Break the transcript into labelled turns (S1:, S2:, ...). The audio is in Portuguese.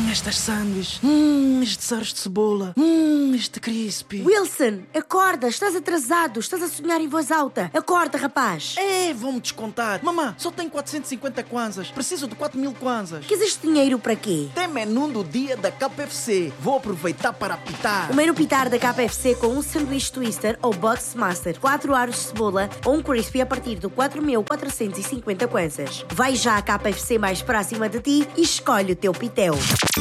S1: Estas sanduíches. Estes aros de cebola. Este crispy.
S2: Wilson, acorda, estás atrasado, estás a sonhar em voz alta. Acorda, rapaz.
S1: Vão-me descontar. Mamã, só tenho 450 kwanzas. Preciso de 4.000 kwanzas.
S2: Queres este dinheiro para quê?
S1: Tem menu do dia da KFC. Vou aproveitar para apitar.
S2: O menu pitar da KFC com um sanduíche twister ou box master, 4 aros de cebola ou um crispy a partir de 4.450 kwanzas. Vai já à KFC mais próxima de ti e escolhe o teu pitel.